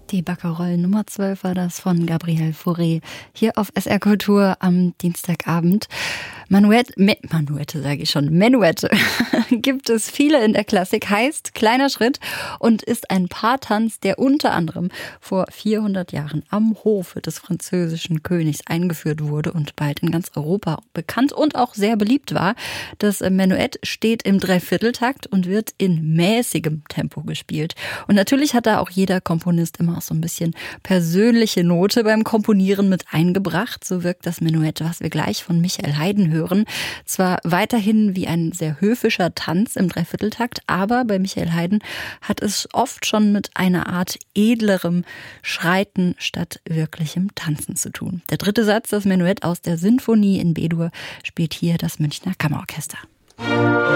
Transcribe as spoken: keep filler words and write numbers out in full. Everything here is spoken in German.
Die Barcarolle Nummer zwölf war das von Gabriel Fauré hier auf S R Kultur am Dienstagabend. Manuette, Me, Manuette sage ich schon, Menuette gibt es viele in der Klassik, heißt kleiner Schritt und ist ein Paartanz, der unter anderem vor vierhundert Jahren am Hofe des französischen Königs eingeführt wurde und bald in ganz Europa bekannt und auch sehr beliebt war. Das Menuett steht im Dreivierteltakt und wird in mäßigem Tempo gespielt. Und natürlich hat da auch jeder Komponist immer auch so ein bisschen persönliche Note beim Komponieren mit eingebracht. So wirkt das Menuett, was wir gleich von Michael Haydn hören, zwar weiterhin wie ein sehr höfischer Tanz im Dreivierteltakt, aber bei Michael Haydn hat es oft schon mit einer Art edlerem Schreiten statt wirklichem Tanzen zu tun. Der dritte Satz, das Menuett aus der Sinfonie in B-Dur, spielt hier das Münchner Kammerorchester.